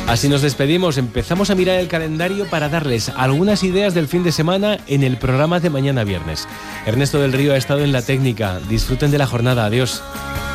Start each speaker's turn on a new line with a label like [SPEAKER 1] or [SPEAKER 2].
[SPEAKER 1] Así nos despedimos, empezamos a mirar el calendario para darles algunas ideas del fin de semana en el programa de mañana viernes. Ernesto del Río ha estado en la técnica, disfruten de la jornada, adiós.